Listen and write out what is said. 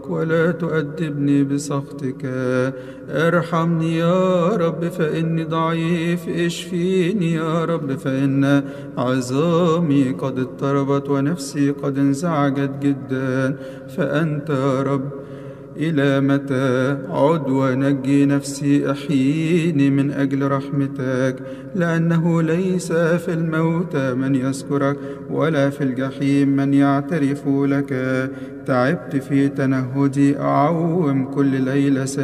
ولا تؤدبني بسخطك. ارحمني يا رب فإني ضعيف، اشفيني يا رب فإن عظامي قد اضطربت ونفسي قد انزعجت جدا. فأنت يا رب إلى متى؟ عد ونجي نفسي، أحييني من أجل رحمتك، لأنه ليس في الموتى من يذكرك ولا في الجحيم من يعترف لك. تعبت في تنهدي، أعوم كل ليلة